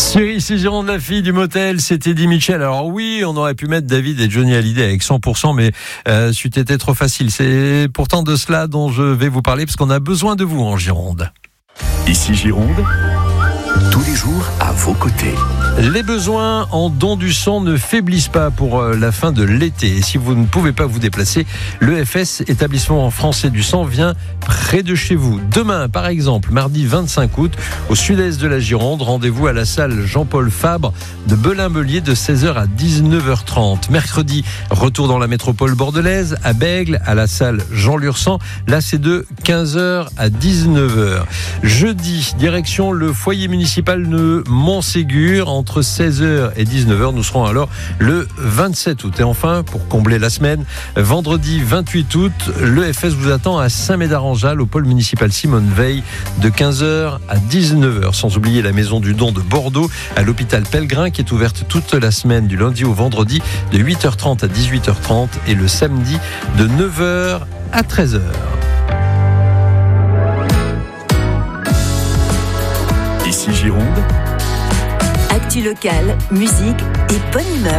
Sur ici Gironde, la fille du motel, c'était Eddie Mitchell. Alors oui, on aurait pu mettre David et Johnny Hallyday avec 100%, mais c'eût été trop facile. C'est pourtant de cela dont je vais vous parler, parce qu'on a besoin de vous en Gironde. Ici Gironde, tous les jours à vos côtés. Les besoins en don du sang ne faiblissent pas pour la fin de l'été. Et si vous ne pouvez pas vous déplacer, l'EFS, établissement français du sang, vient près de chez vous. Demain, par exemple, mardi 25 août, au sud-est de la Gironde, rendez-vous à la salle Jean-Paul Fabre de Belin-Melier de 16h à 19h30. Mercredi, retour dans la métropole bordelaise, à Bègles, à la salle Jean Lursan. Là, c'est de 15h à 19h. Jeudi, direction le foyer municipal de Montségur, entre 16h et 19h. Nous serons alors le 27 août. Et enfin, pour combler la semaine, vendredi 28 août, l'EFS vous attend à Saint-Médard-en-Jalles, au pôle municipal Simone Veil, de 15h à 19h. Sans oublier la maison du don de Bordeaux, à l'hôpital Pellegrin, qui est ouverte toute la semaine, du lundi au vendredi, de 8h30 à 18h30, et le samedi, de 9h à 13h. Ici Gironde, Actu locale, musique et bonne humeur.